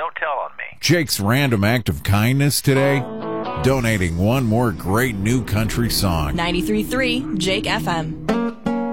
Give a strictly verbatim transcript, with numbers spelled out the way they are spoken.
don't tell on me. Jake's random act of kindness today, donating one more great new country song. ninety-three point three Jake F M.